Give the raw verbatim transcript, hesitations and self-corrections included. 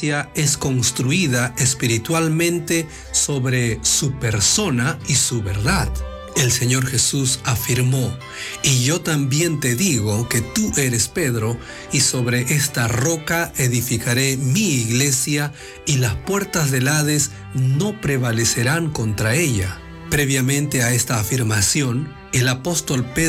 iglesia es construida espiritualmente sobre su persona y su verdad. El Señor Jesús afirmó: y yo también te digo que tú eres Pedro, y sobre esta roca edificaré mi iglesia, y las puertas del Hades no prevalecerán contra ella. Previamente a esta afirmación, el apóstol Pedro